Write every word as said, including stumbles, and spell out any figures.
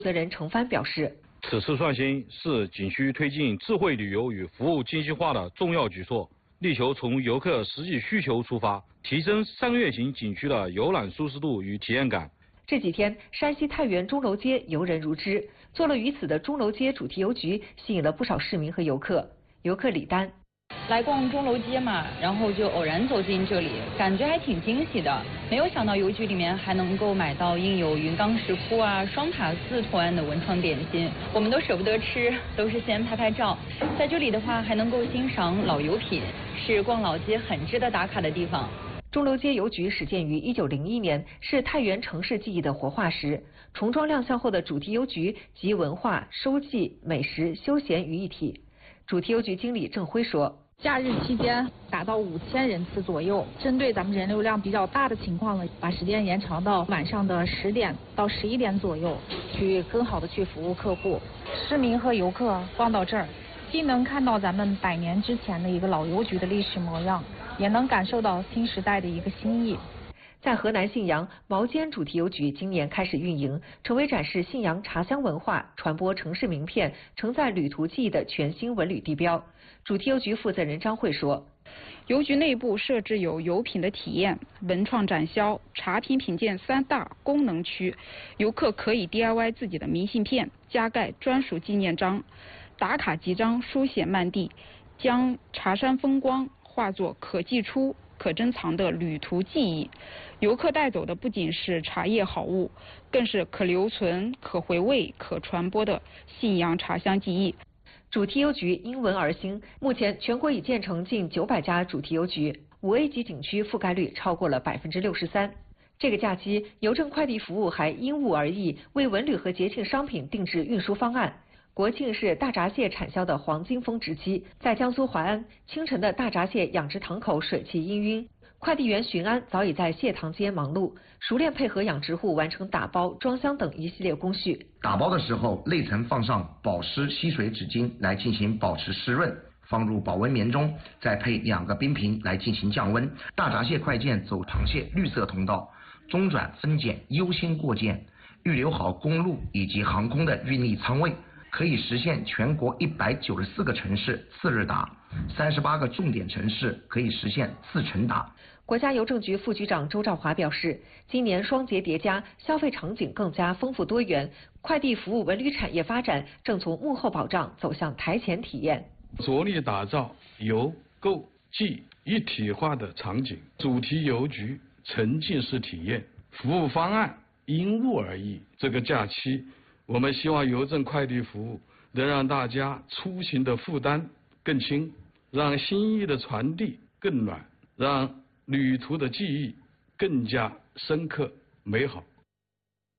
责人程帆表示， 此次创新是景区推进智慧旅游与服务精细化的重要举措，力求从游客实际需求出发，提升三月型景区的游览舒适度与体验感。 这几天，山西太原钟楼街游人如织，坐落于此的钟楼街主题邮局吸引了不少市民和游客。游客李丹。 来逛钟楼街嘛，然后就偶然走进这里，感觉还挺惊喜的。没有想到邮局里面还能够买到印有云冈石窟啊、双塔寺图案的文创点心，我们都舍不得吃，都是先拍拍照。在这里的话，还能够欣赏老油品，是逛老街很值得打卡的地方。 钟楼街邮局始建于一九零一年，是太原城市记忆的活化石。重装亮相后的主题邮局集文化、收记、美食、休闲于一体。主题邮局经理郑辉说。 假日期间达到五千人次左右，针对咱们人流量比较大的情况呢，把时间延长到晚上的十点到十一点左右，去更好的去服务客户。市民和游客逛到这儿，既能看到咱们百年之前的一个老邮局的历史模样，也能感受到新时代的一个新意。 在河南信阳，毛尖主题邮局今年开始运营，成为展示信阳茶乡文化、传播城市名片、承载旅途记忆的全新文旅地标。主题邮局负责人张慧说， 邮局内部设置有油品的体验、文创展销、茶品品鉴三大功能区，游客可以 D I Y 自己的明信片，加盖专属纪念章，打卡几张书写漫地，将茶山风光化作可寄出、可珍藏的旅途记忆。游客带走的不仅是茶叶好物，更是可留存、可回味、可传播的信阳茶乡记忆。 主题邮局因文而兴，目前全国已建成近九百家主题邮局，五 A 级景区覆盖率超过了百分之六十三。这个假期，邮政快递服务还因物而异，为文旅和节庆商品定制运输方案。国庆是大闸蟹产销的黄金峰值期，在江苏淮安，清晨的大闸蟹养殖塘口水汽氤氲，快递员巡安早已在蟹塘街忙碌，熟练配合养殖户完成打包、装箱等一系列工序。 打包的时候，内层放上保湿吸水纸巾来进行保持湿润，放入保温棉中，再配两个冰瓶来进行降温。大闸蟹快件走螃蟹绿色通道，中转分拣优先过件，预留好公路以及航空的运力仓位，可以实现全国一百九十四个城市次日达，三十八个重点城市可以实现次晨达。 国家邮政局副局长周兆华表示，今年双节叠加，消费场景更加丰富多元，快递服务文旅产业发展正从幕后保障走向台前体验， 着力打造邮购寄一体化的场景，主题邮局沉浸式体验，服务方案因物而异。这个假期，我们希望邮政快递服务能让大家出行的负担更轻，让心意的传递更暖，让旅途的记忆更加深刻美好。